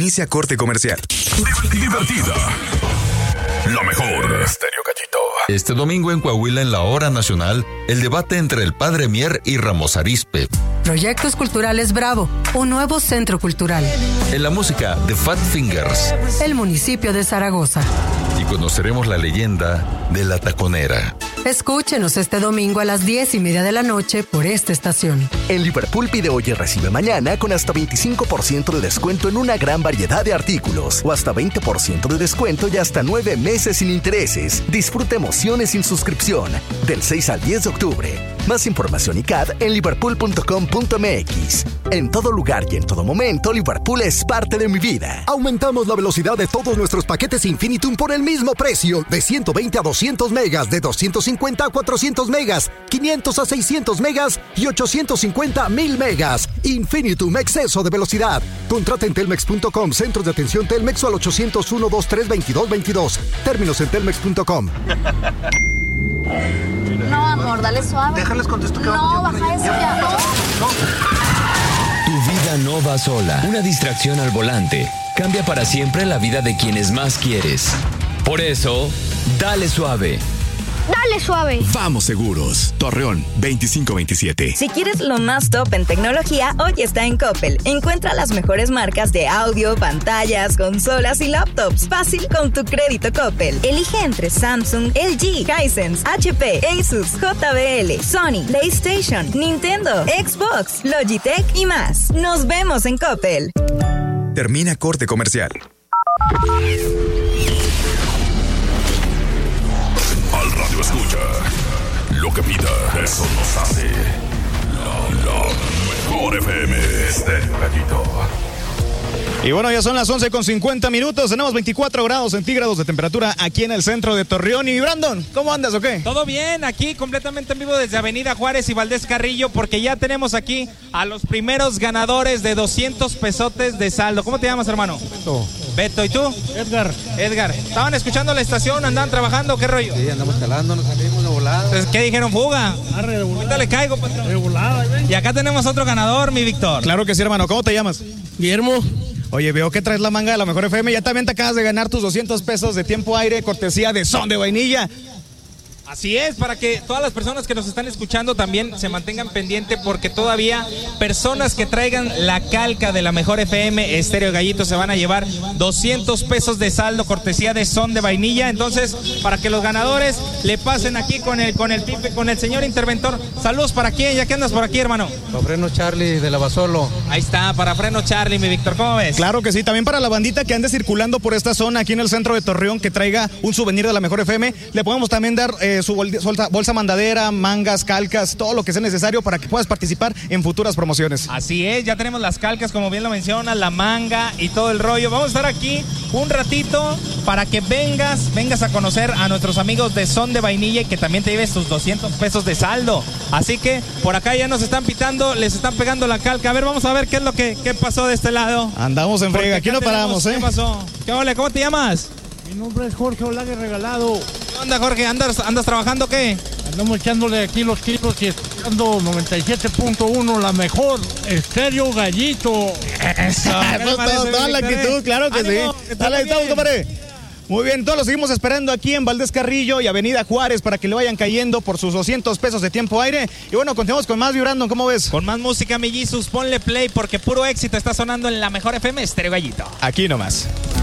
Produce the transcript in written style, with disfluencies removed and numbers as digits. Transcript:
irse a corte comercial. Divertida. Lo mejor. Estéreo Gallito. Este domingo en Coahuila, en la Hora Nacional, el debate entre el Padre Mier y Ramos Arizpe. Proyectos Culturales Bravo, un nuevo centro cultural. En la música, The Fat Fingers. El municipio de Zaragoza. Y conoceremos la leyenda de La Taconera. Escúchenos este domingo a las 10:30 de la noche por esta estación. En Liverpool pide hoy y recibe mañana con hasta 25% de descuento en una gran variedad de artículos o hasta 20% de descuento y hasta 9 meses sin intereses. Disfruta emociones sin suscripción del 6 al 10 de octubre. Más información y CAD en liverpool.com.mx. En todo lugar y en todo momento, Liverpool es parte de mi vida. Aumentamos la velocidad de todos nuestros paquetes Infinitum por el mismo precio. De 120 a 200 megas, de 250 a 400 megas, 500 a 600 megas y 850 a 1000 megas. Infinitum, exceso de velocidad. Contrata en telmex.com, centros de atención Telmex o al 801-232-2222. Términos en telmex.com. No, amor, dale suave. Déjales contesto que no, baja eso ya. No. Tu vida no va sola. Una distracción al volante cambia para siempre la vida de quienes más quieres. Por eso, dale suave. Dale suave. Vamos seguros. Torreón 2527. Si quieres lo más top en tecnología, hoy está en Coppel. Encuentra las mejores marcas de audio, pantallas, consolas y laptops. Fácil con tu crédito Coppel. Elige entre Samsung, LG, Hisense, HP, Asus, JBL, Sony, PlayStation, Nintendo, Xbox, Logitech y más. Nos vemos en Coppel. Termina corte comercial. Al radio escucha. Lo que pida, eso nos hace. La mejor FM. Estéreo Gallito. Y bueno, ya son las 11:50. Tenemos 24 grados centígrados de temperatura aquí en el centro de Torreón. Y Brandon, ¿cómo andas o qué? Todo bien, aquí completamente en vivo desde Avenida Juárez y Valdés Carrillo, porque ya tenemos aquí a los primeros ganadores de 200 pesotes de saldo. ¿Cómo te llamas, hermano? Beto, ¿y tú? Edgar. ¿Estaban escuchando la estación? ¿Andaban trabajando? ¿Qué rollo? Sí, andamos calando, nos salimos de volada. Entonces, ¿qué dijeron? ¿Fuga? Arre, de volada. Ahorita le caigo, patrón. De volada, ven. Y acá tenemos otro ganador, mi Víctor. Claro que sí, hermano. ¿Cómo te llamas? Guillermo. Oye, veo que traes la manga de la mejor FM. Ya también te acabas de ganar tus 200 pesos de tiempo aire, cortesía de Son de Vainilla. Así es, para que todas las personas que nos están escuchando también se mantengan pendiente, porque todavía personas que traigan la calca de la mejor FM Estéreo Gallito se van a llevar 200 pesos de saldo, cortesía de Son de Vainilla. Entonces, para que los ganadores le pasen aquí con el señor interventor. Saludos para quién, ya que andas por aquí, hermano. Para Freno Charlie de Lavasolo. Ahí está, para Freno Charlie, mi Víctor, ¿cómo ves? Claro que sí, también para la bandita que ande circulando por esta zona aquí en el centro de Torreón, que traiga un souvenir de la mejor FM, le podemos también dar su bolsa mandadera, mangas, calcas, todo lo que sea necesario para que puedas participar en futuras promociones. Así es, ya tenemos las calcas, como bien lo menciona, la manga y todo el rollo. Vamos a estar aquí un ratito para que vengas a conocer a nuestros amigos de Son de Vainilla y que también te lleves tus 200 pesos de saldo. Así que por acá ya nos están pitando, les están pegando la calca. A ver, vamos a ver qué es lo que pasó de este lado. Andamos en frega, aquí no paramos, ¿eh? ¿Qué pasó? ¿Qué ole? ¿Cómo te llamas? Mi nombre es Jorge Olague Regalado. ¿Qué onda, Jorge? ¿Andas trabajando qué? Andamos echándole aquí los kilos y escuchando 97.1, la mejor Estéreo Gallito. Eso, toda la actitud, claro que ánimo, sí. Dale, estamos, compadre. Muy bien, todos los seguimos esperando aquí en Valdés Carrillo y Avenida Juárez para que le vayan cayendo por sus 200 pesos de tiempo aire. Y bueno, continuamos con más, Brandon, ¿cómo ves? Con más música, mi Jesus, ponle play porque puro éxito está sonando en la mejor FM Estéreo Gallito. Aquí nomás.